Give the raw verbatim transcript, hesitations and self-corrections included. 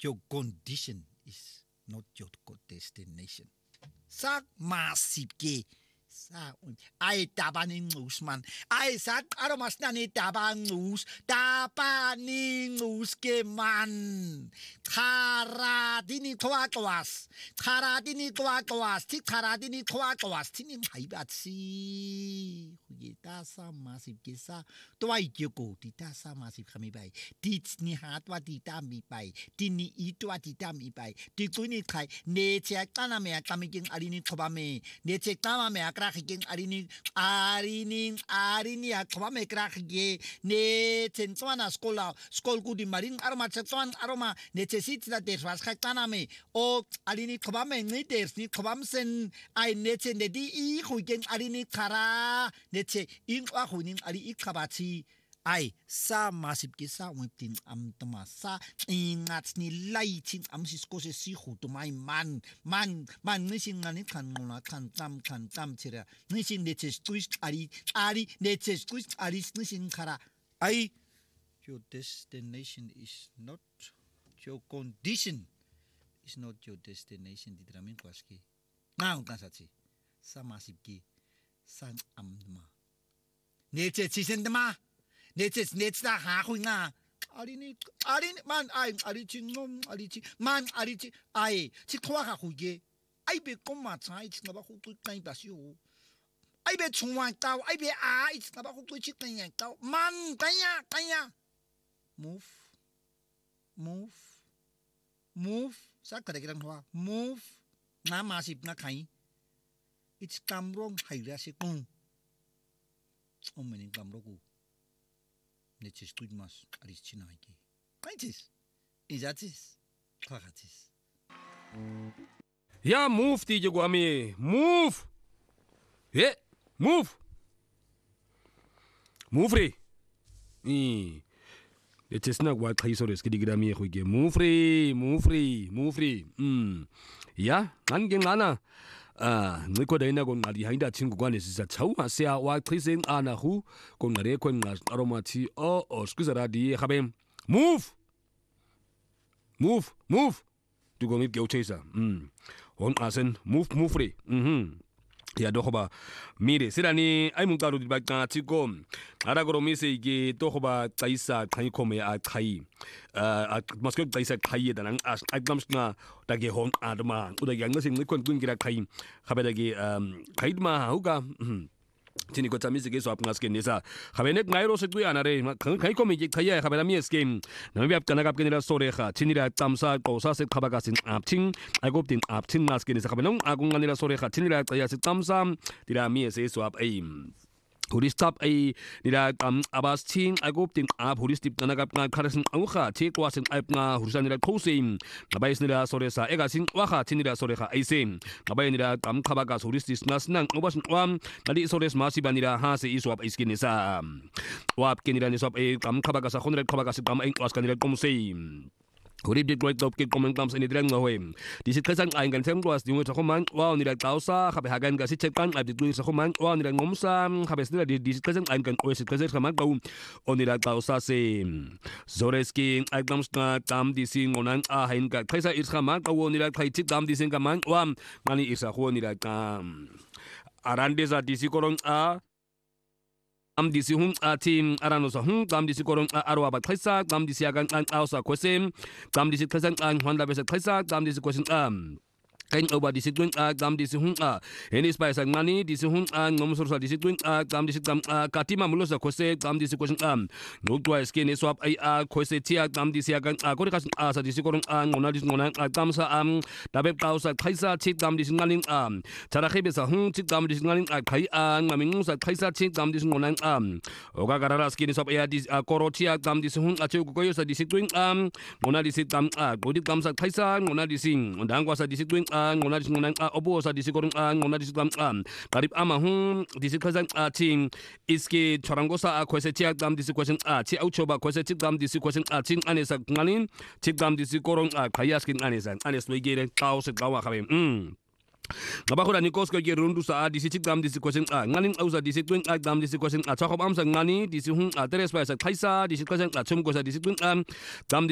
Your condition is not your destination. Sa massive ke sa ay tabaning Usman ay sa aromas na ni tabang us tabaning us ke man khara dini kwa kwas khara dini kwa kwas ti khara dini kwa kwas ti ni mai ba si hu ta sa massive ke sa twai ke ko ti ta sa massive khami bai ti ni ha twa ti ta mi bai ti ni i twa ti ta mi bai ti ku ni khai ne che kana me kami king ali ni khoba me ne che kama me King Arini Arini Arini Akwame Krake Ne Tentuana Schola School Good Marine Aroma Chetuan Aroma necessita de Rascataname O Arini Kwame Niters Ni Kwamsen I Nete Nedi Hugen Arini Kara Nete Inquahunin Ali Ikabati Ay, sa masip kisa wiptin am tamasa ingat ni lighting am sisko se sihu to my man man man nisin ngani kan ngona kan tam kan tam tira nisin netes twist ari ari netes twist ari nisin kara ay your destination is not your condition is not your destination di dramin kwaski na un kansati sa masip ki san am ma netes sisen dama Nets nets na haku nga. Arini arini man ay arichi nom arichi man arichi ay si kwa haku ge. Ay be koma tsai chi ngaba hu tu kai basio. Ay be chungwan tao ay be ai chi ngaba hu tu chi kai yang tao man kaya kaya. Move move move sa kada kirang hwa move na masip na kai. It's kamrong haira se kung. O mening kamroku. Netjes goed mas aris chinaiki. Kaitis. Izatis. Klagatis. Ja, move die jogwami. Move. Yeah, move. Move re. Eh. Netjes na wat kaisores kidigami khoige. Move re, move re, move re. Mm. Ja, angeng ana. Ah, ngikho dayina konqali hayinda thingu kwanesisa chawa sia wa qhisen ana hu konqare kwenqa aromathi o o skizaradi khabe move move move du go ngit chaser mm on asen move move re mhm ya dohoba mire sirani ay mungtaru di bagna tiko ara goro mise ige dohoba qaisa khai khome a khai a masko qaisa khai da nang as aglamsna dage hon adma uda yang ngasing nikon kun gira khai khabedagi khai ma huga Tini ko tamis ke so apngas ke nisa khabenek ngairo se tuya na re khai ko mi ke khaya khabela mi skem na bi ap kana kap ke nila sore kha tini ra tamsa ko sa se khabaga sin apting agop tin apting nas ke nisa khabenong agung nila sore kha tini ra taya se tamsa tira mi se so ap ai Huristap ay nila um, abas ting agop ting ap huristip na nagap nga karasin auha ti kwasin ap nga hurisan nila kosin nabayis nila sore sa egasin waka tinila sore ka aysin nabay nila tam kabagas huristis nas nang ubas wam nali sores masiba nila ha se iswap iskin nisa wap kinila ni swap ay tam kabagas akon nila kabagas tam ay kwas kanila komusin Hurip di great top kid comment comes in the drang away. This is Kasan Angan Sam was doing a command while near Tausa, Hagan Gassi Chekan at the doing a command while near Momsa, Habesna did this Kasan Angan always a Kasan Hamago on the Tausa same. Zoreski, Agamsna, Tam dissing on an Ahenka, Kasa is Hamaka, one like Kai Tam dissing command one, money is a one like um Arandes at Dissikoron are. Am disi hun atin arano sa hun kam disi korong arwa ba thaisa kam disi agan an ausa kwesen kam disi thasan an hwanda besa thaisa kam disi kwesen am kain oba disi twin a kam disi hun a henis pa sang mani disi hun an ngomsor sa disi twin a kam disi kam katima mulosa kwese kam disi kwesen am notwa skin swap ai a kwese tia kam disi agan a kori kas a sa disi korong an ngona disi ngona kam sa am dabe tausa thaisa chit kam disi ngaling am chara khebe sa hun chit kam disi ngaling a khai an ngamingu sa thaisa chit kam disi ngona am oga garara skin swap ai disi korotia kam disi hun a cheu koyo sa disi twin am ngona disi kam a godi kam sa thaisa ngona disi ndangwa sa disi twin ngona disi ngona obo sa disi korong ngona disi kam am karib ama hun disi khazan a ting iske charangosa a kwese tia kam disi kwesen a chi auchoba kwese chit kam disi kwesen a ting anesa ngalin chit kam disi korong a khayas kin anesa anes wegere kaos gawa khabe mm Ngabakho ni kosko ge rundu sa disi chikam disi kwesen a ngaling ausa disi twin a dam disi kwesen a chakhop am sa ngani disi hun a teres pa sa thaisa disi kwesen a chum ko sa disi twin am dam